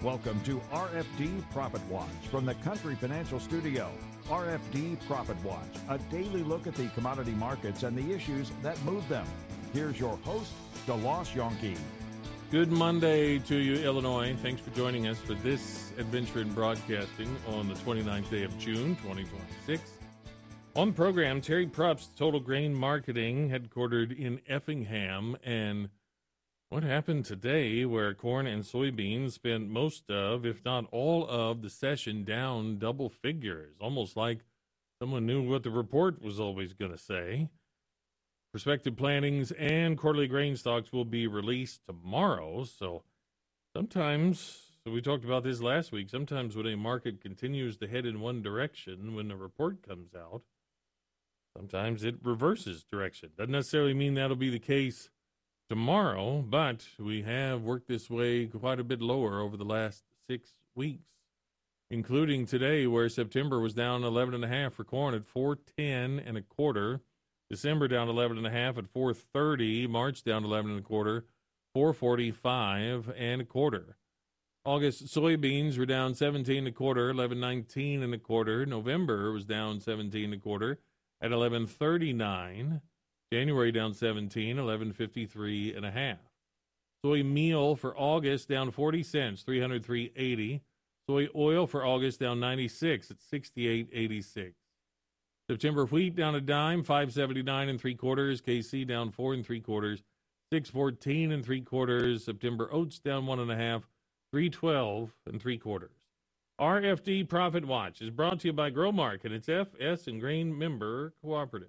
Welcome to RFD Profit Watch from the Country Financial Studio. RFD Profit Watch, a daily look at the commodity markets and the issues that move them. Here's your host, DeLoss Yonke. Good Monday to you, Illinois. Thanks for joining us for this adventure in broadcasting on the 29th day of June, 2026. On the program, Terry Probst, Total Grain Marketing, headquartered in Effingham. And what happened today where corn and soybeans spent most of, if not all of, the session down double figures, almost like someone knew what the report was always going to say. Prospective plantings and quarterly grain stocks will be released tomorrow. So we talked about this last week, sometimes when a market continues to head in one direction, when the report comes out, sometimes it reverses direction. Doesn't necessarily mean that'll be the case tomorrow, but we have worked this way quite a bit lower over the last 6 weeks, including today where September was down 11.5 for corn at 410 and a quarter. December down 11.5 at 430. March down 11 and a quarter, 445 and a quarter. August soybeans were down 17 and a quarter, 11.19 and a quarter. November was down 17 and a quarter at 11.39. January down 17, 11.53 and a half. Soy meal for August down 40 cents, 303.80. Soy oil for August down 96 at 68.86. September wheat down a dime, 5.79 and three quarters. KC down 4 and three quarters, 6.14 and three quarters. September oats down 1.5, 3.12 and three quarters. RFD Profit Watch is brought to you by Growmark and its FS and Grain member cooperative.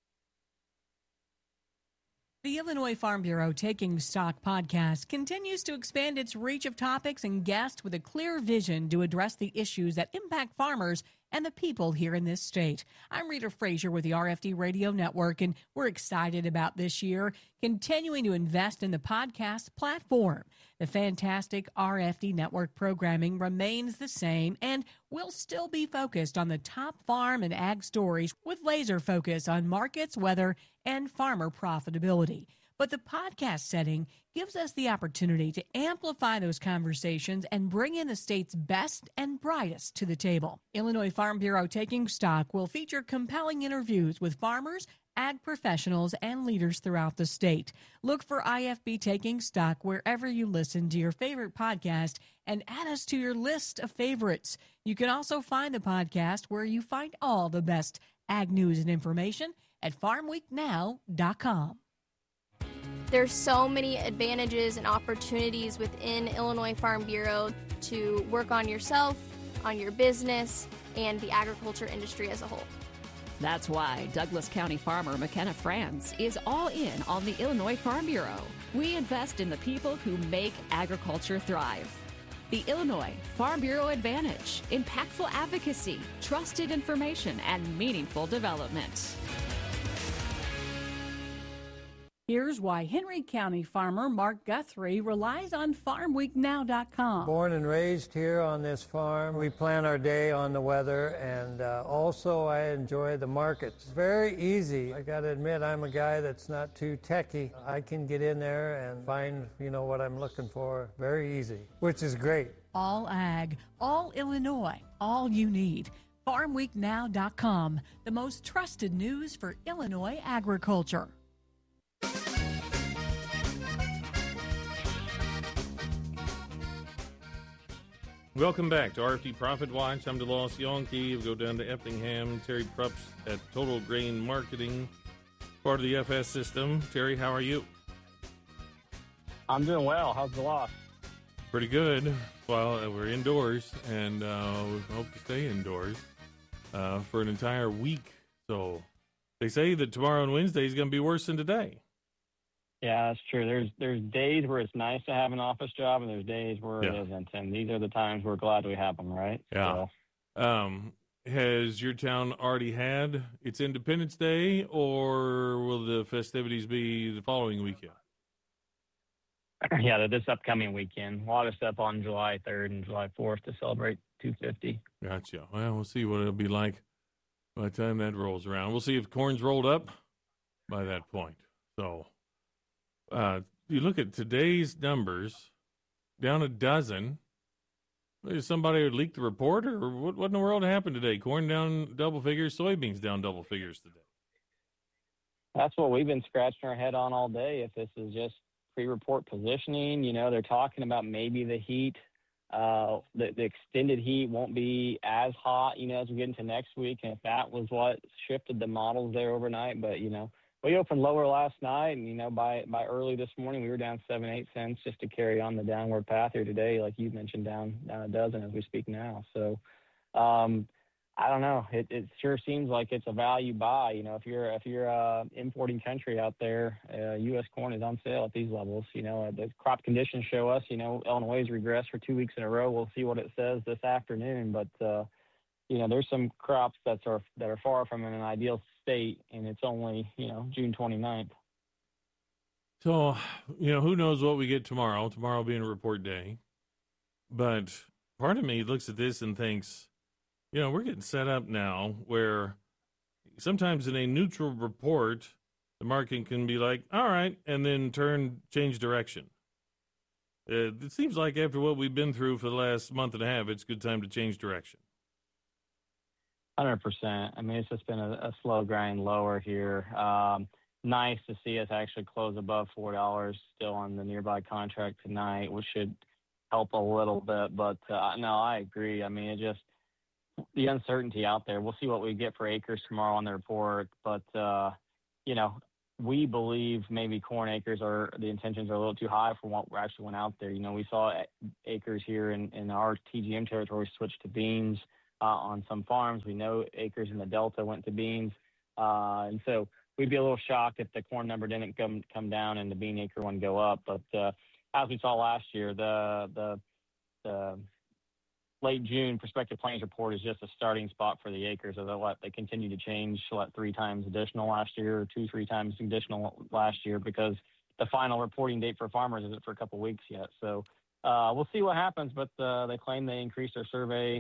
The Illinois Farm Bureau Taking Stock podcast continues to expand its reach of topics and guests with a clear vision to address the issues that impact farmers and the people here in this state. I'm Rita Frazier with the RFD Radio Network, and we're excited about this year continuing to invest in the podcast platform. The fantastic RFD Network programming remains the same, and we'll still be focused on the top farm and ag stories with laser focus on markets, weather, and farmer profitability. But the podcast setting gives us the opportunity to amplify those conversations and bring in the state's best and brightest to the table. Illinois Farm Bureau Taking Stock will feature compelling interviews with farmers, ag professionals, and leaders throughout the state. Look for IFB Taking Stock wherever you listen to your favorite podcast and add us to your list of favorites. You can also find the podcast where you find all the best ag news and information at farmweeknow.com. There's so many advantages and opportunities within Illinois Farm Bureau to work on yourself, on your business, and the agriculture industry as a whole. That's why Douglas County farmer McKenna Franz is all in on the Illinois Farm Bureau. We invest in the people who make agriculture thrive. The Illinois Farm Bureau Advantage: impactful advocacy, trusted information, and meaningful development. Here's why Henry County farmer Mark Guthrie relies on FarmWeekNow.com. Born and raised here on this farm. We plan our day on the weather, and also I enjoy the markets. Very easy. I got to admit, I'm a guy that's not too techy. I can get in there and find, what I'm looking for very easy, which is great. All ag, all Illinois, all you need. FarmWeekNow.com, the most trusted news for Illinois agriculture. Welcome back to RFD Profit Watch. I'm DeLoss Yonke. We'll go down to Effingham. Terry Probst at Total Grain Marketing, part of the FS system. Terry, how are you? I'm doing well. How's DeLoss? Pretty good. Well, we're indoors, and we hope to stay indoors for an entire week. So they say that tomorrow and Wednesday is going to be worse than today. Yeah, that's true. There's days where it's nice to have an office job, and there's days where it isn't. And these are the times we're glad we have them, right? Yeah. So. Has your town already had its Independence Day, or will the festivities be the following weekend? Yeah, this upcoming weekend. A lot of stuff on July 3rd and July 4th to celebrate 250. Gotcha. Well, we'll see what it'll be like by the time that rolls around. We'll see if corn's rolled up by that point. So you look at today's numbers, down a dozen. Somebody leaked the report, or what in the world happened today? Corn down double figures, soybeans down double figures today. That's what we've been scratching our head on all day. If this is just pre-report positioning, they're talking about maybe the heat, the extended heat won't be as hot, as we get into next week. And if that was what shifted the models there overnight, but we opened lower last night, and by early this morning we were down 7-8 cents just to carry on the downward path here today, like you mentioned, down a dozen as we speak now. So I don't know. It sure seems like it's a value buy. If you're importing country out there, U.S. corn is on sale at these levels. The crop conditions show us. Illinois has regressed for 2 weeks in a row. We'll see what it says this afternoon, but there's some crops that are far from an ideal state, and it's only, June 29th. So, who knows what we get tomorrow being a report day. But part of me looks at this and thinks, we're getting set up now where sometimes in a neutral report, the market can be like, all right, and then change direction. It seems like after what we've been through for the last month and a half, it's a good time to change direction. 100%. I mean, it's just been a slow grind lower here. Nice to see us actually close above $4 still on the nearby contract tonight, which should help a little bit. But no, I agree. I mean, the uncertainty out there. We'll see what we get for acres tomorrow on the report. But, we believe maybe corn acres the intentions are a little too high for what actually went out there. We saw acres here in our TGM territory switch to beans. On some farms, we know acres in the Delta went to beans, and so we'd be a little shocked if the corn number didn't come down and the bean acre one go up. But as we saw last year, the late June prospective plantings report is just a starting spot for the acres. They continue to change 3 times additional last year, or 2-3 times additional last year, because the final reporting date for farmers isn't for a couple weeks yet. So we'll see what happens, but they claim they increased their survey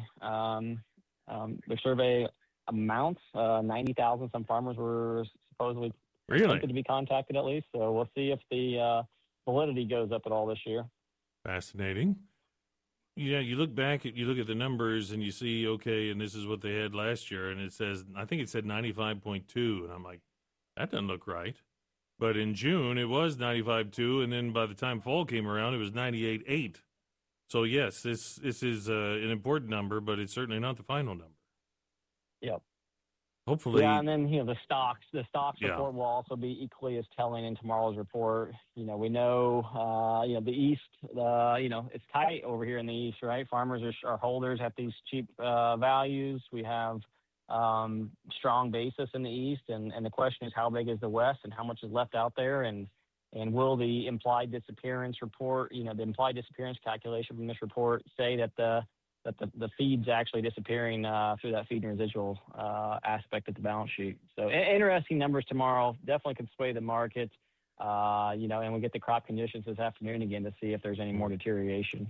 amounts. 90,000 some farmers were supposedly expected to be contacted at least. So we'll see if the validity goes up at all this year. Fascinating. Yeah, you look at the numbers and you see, okay, and this is what they had last year, and I think it said 95.2, and I'm like, that doesn't look right. But in June, it was 95.2, and then by the time fall came around, it was 98.8. So, yes, this is an important number, but it's certainly not the final number. Yep. Hopefully. Yeah, and then, the stocks report will also be equally as telling in tomorrow's report. We know, the East, it's tight over here in the East, right? Farmers are holders at these cheap values. We have strong basis in the East, and the question is how big is the West and how much is left out there, and will the implied disappearance report, the implied disappearance calculation from this report say that the feed's actually disappearing through that feed and residual aspect of the balance sheet. So interesting numbers tomorrow, definitely can sway the market, and we'll get the crop conditions this afternoon again to see if there's any more deterioration.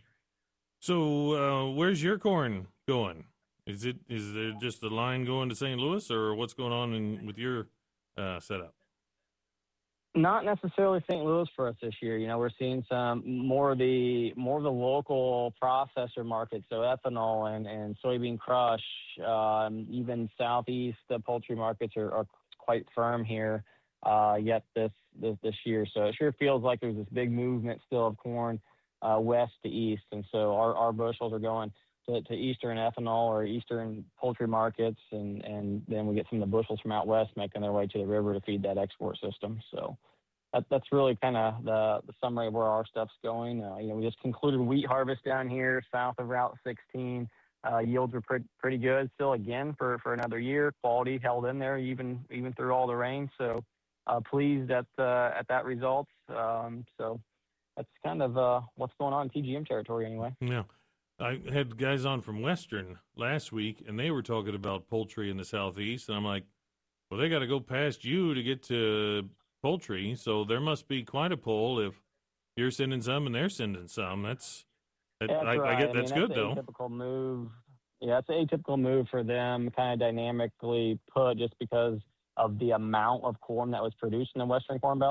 So where's your corn going? Is there just a line going to St. Louis, or what's going on with your setup? Not necessarily St. Louis for us this year. We're seeing some more of the local processor markets, so ethanol and soybean crush. Even southeast, the poultry markets are quite firm here yet this year. So it sure feels like there's this big movement still of corn west to east, and so our bushels are going to eastern ethanol or eastern poultry markets, and then we get some of the bushels from out west making their way to the river to feed that export system. So that's really kind of the summary of where our stuff's going. We just concluded wheat harvest down here south of Route 16. Yields were pretty good still again for another year. Quality held in there even through all the rain. So pleased at that results. So that's kind of what's going on in TGM territory anyway. Yeah. I had guys on from Western last week, and they were talking about poultry in the southeast, and I'm like, well, they got to go past you to get to poultry, so there must be quite a pull if you're sending some and they're sending some. That's right. I get that's good, though. Atypical move. Yeah, it's an atypical move for them, kind of dynamically put just because of the amount of corn that was produced in the Western Corn Belt.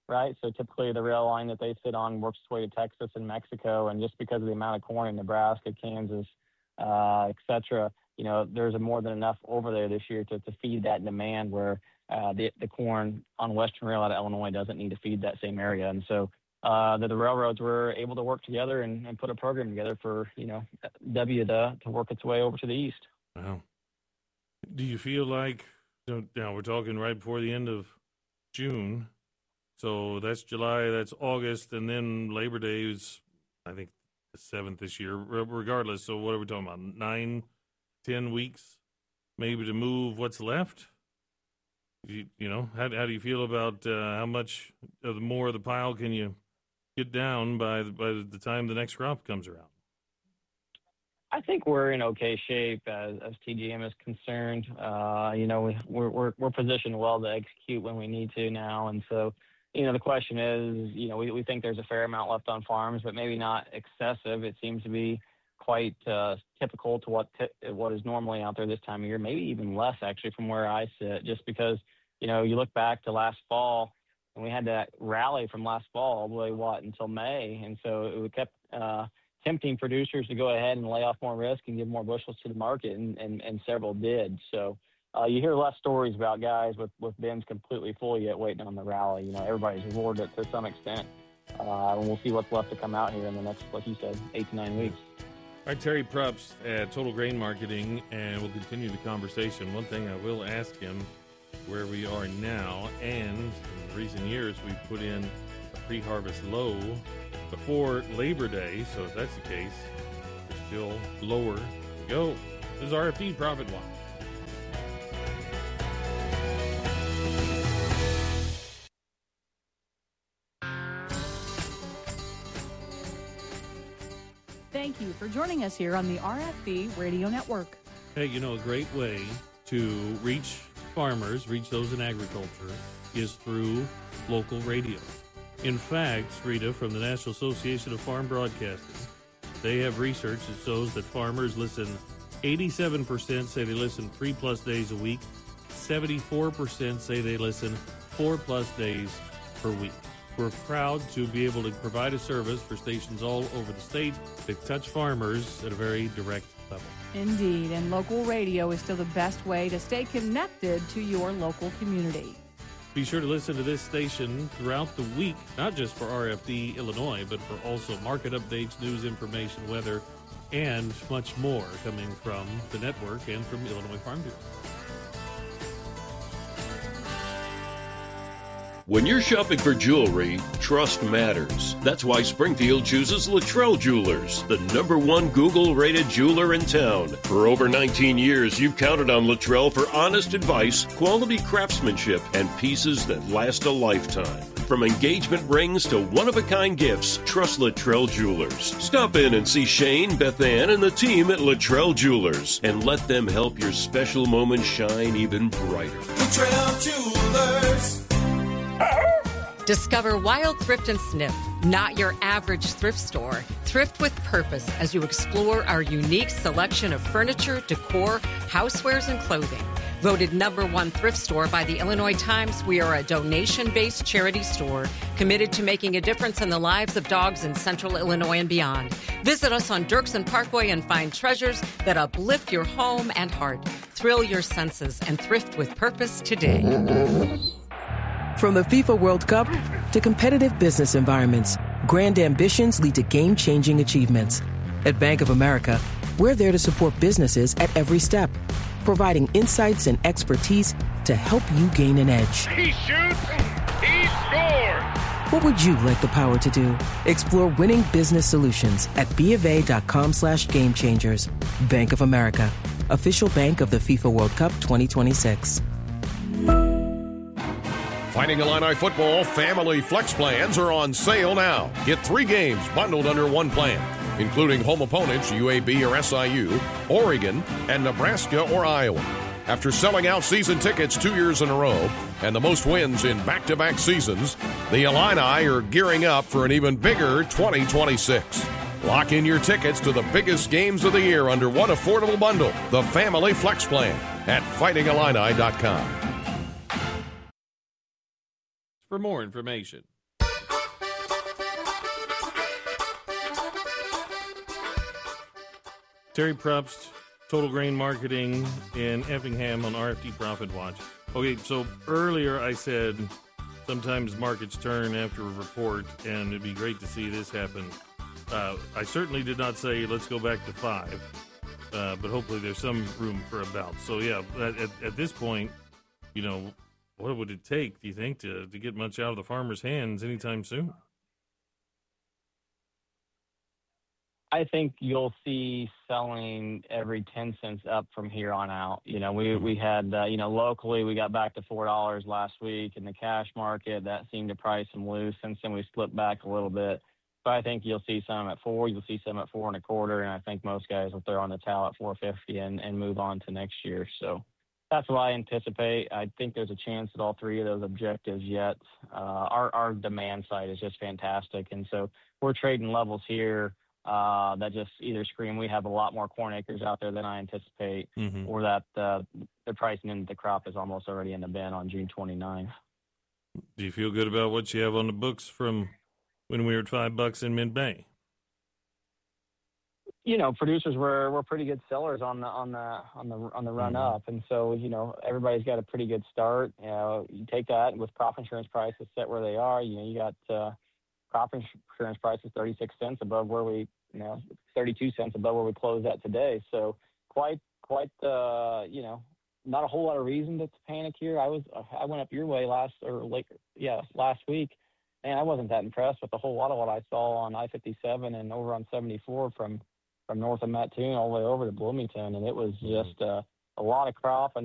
right? So typically the rail line that they sit on works its way to Texas and Mexico, and just because of the amount of corn in Nebraska, Kansas, et cetera, there's more than enough over there this year to feed that demand where the corn on Western Rail out of Illinois doesn't need to feed that same area. And so the railroads were able to work together and put a program together for, W to work its way over to the east. Wow. Do you feel like, now we're talking right before the end of June, so that's July, that's August, and then Labor Day is, I think, the 7th this year, regardless. So what are we talking about, 9-10 weeks maybe to move what's left? How do you feel about how much more of the pile can you get down by the time the next crop comes around? I think we're in okay shape as TGM is concerned. We're positioned well to execute when we need to now, and so the question is, we think there's a fair amount left on farms, but maybe not excessive. It seems to be quite typical to what is normally out there this time of year, maybe even less actually from where I sit, just because you look back to last fall and we had that rally from last fall all the way until May, and so it kept tempting producers to go ahead and lay off more risk and give more bushels to the market, and several did. So you hear less stories about guys with bins completely full yet waiting on the rally. Everybody's rewarded it to some extent. And we'll see what's left to come out here in the next, like you said, 8 to 9 weeks. All right, Terry Prups at Total Grain Marketing, and we'll continue the conversation. One thing I will ask him, where we are now, and in recent years we've put in a pre-harvest low before Labor Day, so if that's the case, we're still lower to go. This is RFD Profit Watch. Thank you for joining us here on the RFD Radio Network. Hey, a great way to reach farmers, reach those in agriculture, is through local radio. In fact, Rita, from the National Association of Farm Broadcasting, they have research that shows that farmers listen, 87% say they listen 3+ days a week, 74% say they listen 4+ days per week. We're proud to be able to provide a service for stations all over the state that touch farmers at a very direct level. Indeed, and local radio is still the best way to stay connected to your local community. Be sure to listen to this station throughout the week, not just for RFD Illinois, but for also market updates, news information, weather, and much more coming from the network and from Illinois Farm Bureau. When you're shopping for jewelry, trust matters. That's why Springfield chooses Luttrell Jewelers, the #1 Google-rated jeweler in town. For over 19 years, you've counted on Luttrell for honest advice, quality craftsmanship, and pieces that last a lifetime. From engagement rings to one-of-a-kind gifts, trust Luttrell Jewelers. Stop in and see Shane, Beth Ann, and the team at Luttrell Jewelers, and let them help your special moment shine even brighter. Luttrell Jewelers. Discover Wild Thrift and Sniff, not your average thrift store. Thrift with purpose as you explore our unique selection of furniture, decor, housewares, and clothing. Voted #1 thrift store by the Illinois Times, we are a donation-based charity store committed to making a difference in the lives of dogs in central Illinois and beyond. Visit us on Dirksen Parkway and find treasures that uplift your home and heart. Thrill your senses and thrift with purpose today. From the FIFA World Cup to competitive business environments, grand ambitions lead to game-changing achievements. At Bank of America, we're there to support businesses at every step, providing insights and expertise to help you gain an edge. He shoots, he scores! What would you like the power to do? Explore winning business solutions at BofA.com/gamechangers. Bank of America, official bank of the FIFA World Cup 2026. Fighting Illini football family flex plans are on sale now. Get 3 games bundled under one plan, including home opponents UAB or SIU, Oregon, and Nebraska or Iowa. After selling out season tickets 2 years in a row and the most wins in back-to-back seasons, the Illini are gearing up for an even bigger 2026. Lock in your tickets to the biggest games of the year under one affordable bundle, the Family Flex Plan, at fightingillini.com. For more information, Terry Probst, Total Grain Marketing in Effingham on RFD Profit Watch. Okay, so earlier I said sometimes markets turn after a report, and it'd be great to see this happen. I certainly did not say let's go back to 5, but hopefully there's some room for a bounce. So, yeah, at this point, you know, what would it take, do you think, to get much out of the farmers' hands anytime soon? I think you'll see selling every 10 cents up from here on out. You know, we had, locally we got back to $4 last week in the cash market. That seemed to price some loose. Since then we slipped back a little bit. But I think you'll see some at 4. You'll see some at 4 1/4. And I think most guys will throw on the towel at 4.50 and move on to next year. So that's what I anticipate. I think there's a chance at all 3 of those objectives yet. Our demand side is just fantastic. And so we're trading levels here that just either scream we have a lot more corn acres out there than I anticipate, or that the pricing into the crop is almost already in the bin on June 29th. Do you feel good about what you have on the books from when we were at $5 in mid-May? You know, producers were pretty good sellers on the run up, and so everybody's got a pretty good start. You know, you take that with crop insurance prices set where they are. You know, you got crop insurance prices 36 cents above where we 32 cents above where we closed at today. So quite not a whole lot of reason to panic here. I went up your way last week, and I wasn't that impressed with a whole lot of what I saw on I-57 and over on 74 from north of Mattoon all the way over to Bloomington, and it was just a lot of crop and